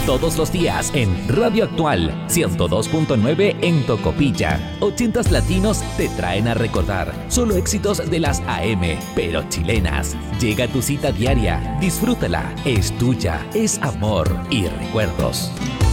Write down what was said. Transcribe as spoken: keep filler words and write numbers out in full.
todos los días en Radio Actual ciento dos punto nueve en Tocopilla. Ochentas latinos te traen a recordar solo éxitos de las A M, pero chilenas. Llega tu cita diaria, disfrútala, es tuya, es amor y recuerdos.